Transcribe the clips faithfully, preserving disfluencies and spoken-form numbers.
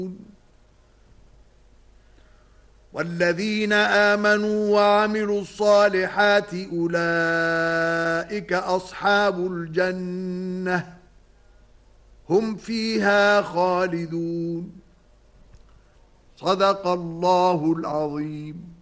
والذين آمنوا وعملوا الصالحات أولئك أصحاب الجنة هم فيها خالدون. صدق الله العظيم.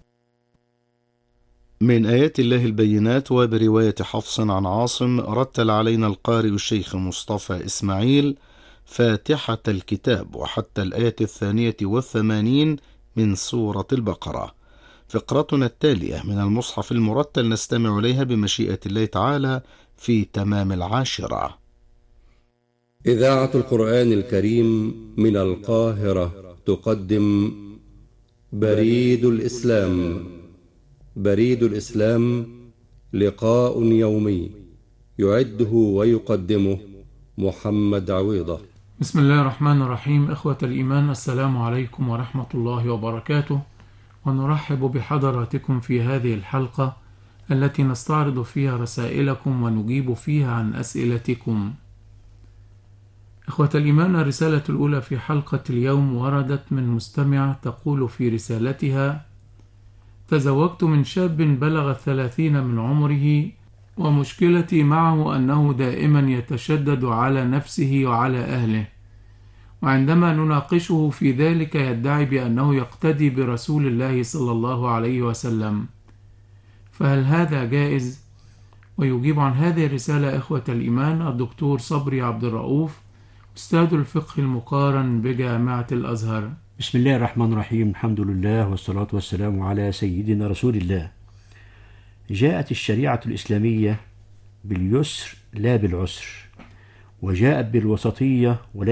من آيات الله البينات. وبرواية حفص عن عاصم رتل علينا القارئ الشيخ مصطفى إسماعيل فاتحة الكتاب وحتى الآية الثانية والثمانين من سورة البقرة. فقرتنا التالية من المصحف المرتل نستمع إليها بمشيئة الله تعالى في تمام العاشرة. إذاعة القرآن الكريم من القاهرة تقدم بريد الإسلام. بريد الإسلام لقاء يومي يعده ويقدمه محمد عويضة. بسم الله الرحمن الرحيم. إخوة الإيمان، السلام عليكم ورحمة الله وبركاته، ونرحب بحضراتكم في هذه الحلقة التي نستعرض فيها رسائلكم ونجيب فيها عن أسئلتكم. إخوة الإيمان، الرسالة الأولى في حلقة اليوم وردت من مستمعة تقول في رسالتها: تزوجت من شاب بلغ الثلاثين من عمره، ومشكلتي معه أنه دائما يتشدد على نفسه وعلى أهله، وعندما نناقشه في ذلك يدعي بأنه يقتدي برسول الله صلى الله عليه وسلم، فهل هذا جائز؟ ويجيب عن هذه الرسالة إخوة الإيمان الدكتور صبري عبد الرؤوف، أستاذ الفقه المقارن بجامعة الأزهر. بسم الله الرحمن الرحيم. الحمد لله والصلاة والسلام على سيدنا رسول الله. جاءت الشريعة الإسلامية باليسر لا بالعسر، وجاءت بالوسطية